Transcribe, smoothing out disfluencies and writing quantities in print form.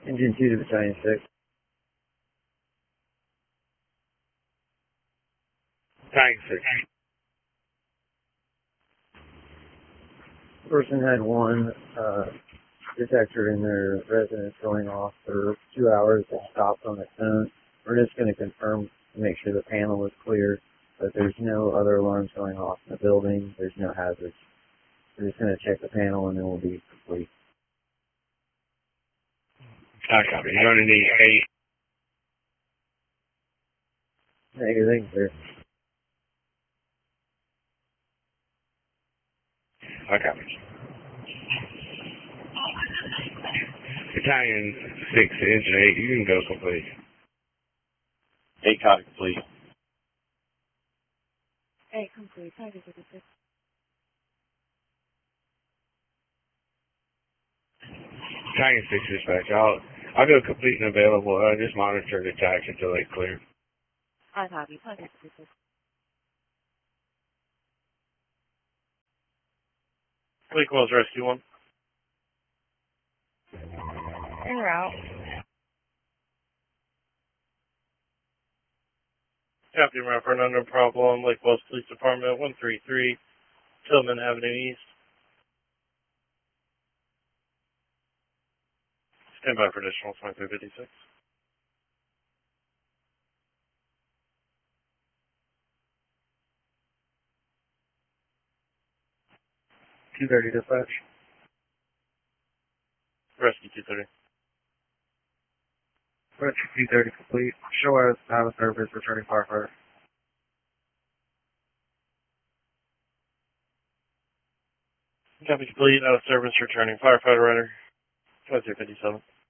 Engine 2 to Battalion 6. Battalion 6. Person had one detector in their residence going off for 2 hours. It stopped on its own. We're just going to confirm to make sure the panel is clear, but there's no other alarms going off in the building. There's no hazards. We're just going to check the panel and then we'll be complete. I copy. You're going to need 8. Everything's clear. I copy. Battalion 6, Engine 8, you can go complete. 8 copy complete. 8 complete. Target 56. Battalion 6 dispatch. I'll go complete and available. Just monitor the attacks until they clear. I copy. Target 56. Lake Wells Rescue 1. En route. Captain Route Fernando problem. Lake Wells Police Department 133, Tillman Avenue East. Stand by for additional 2356. .230 dispatch. Rescue 230. Rescue 230 complete. Show us out of service returning firefighter. Copy complete. Out of service returning firefighter rider. 2357.